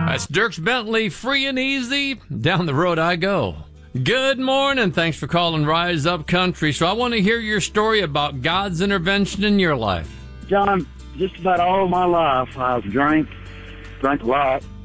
That's Dierks Bentley, Free and Easy, Down the Road I Go. Good morning. Thanks for calling Rise Up Country. So I want to hear your story about God's intervention in your life. John, just about all my life I've drank a lot,